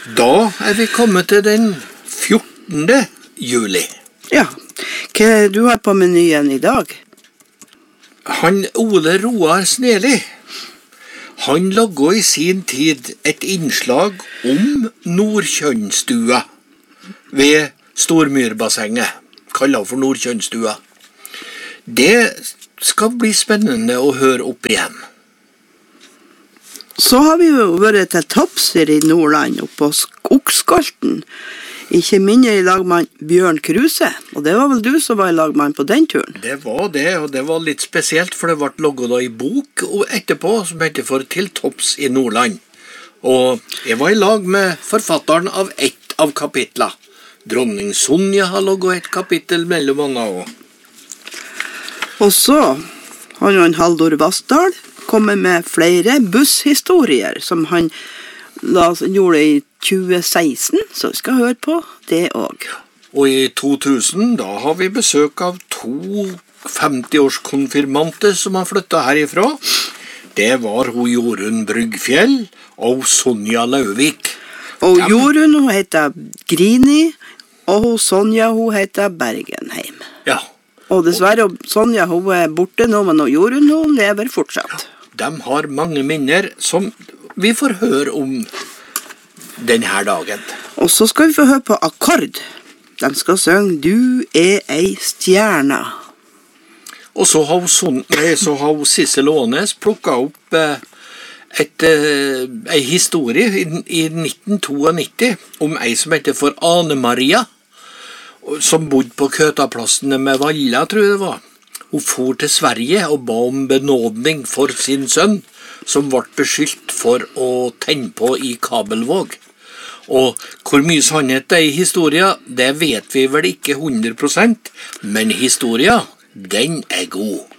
Da vi kommet til den 14. juli. Ja, hva du har på menyen i dag? Han Ole Roar Sneli, han laget i sin tid et innslag om Nordkjønnstua ved Stormyrbassenget, kallet for Nordkjønnstua. Det skal bli spennende å høre opp igjen. Så har vi jo vært til Topser i Nordland, oppe på Okskolten. Ikke mindre i lag med Bjørn Kruse, og det var vel du som var i lag med han på den turen? Det var det, og det var litt spesielt, for det ble laget da i bok etterpå, som heter for Til Topps i Nordland. Og jeg var i lag med forfatteren av ett av kapitler. Dronning Sonja har laget et kapittel mellom annet også. Og så har jo han Haldor Vassdal kommet med flere busshistorier som han gjorde i 2016, så vi skal høre på det også. Og i 2000, da har vi besøk av 2 50-årskonfirmanter som har flyttet herifra. Det var hun Jorunn Bryggfjell og Sonja Lauvik. Og Jorunn, hun heter Grini, og hun Sonja, hun heter Bergenheim. Ja. Og dessverre, Sonja, hun er borte nå, men Jorunn, hun lever fortsatt. De har mange minner som vi får høre om denne dagen. Og så skal vi få høre på Akkord. De skal synge «Du er ei stjerne». Og så har hun Sissel Ånes plukket opp en historie i 1992 om ei som heter for Ane Maria, som bodde på Køtaplassene med Valla, tror jeg det var. Hun for til Sverige og ba om benådning for sin sønn, som ble beskyldt for å tenne på i Kabelvåg. Og hvor mye sannhet det er i historien, det vet vi vel ikke 100%, men historien, den er god.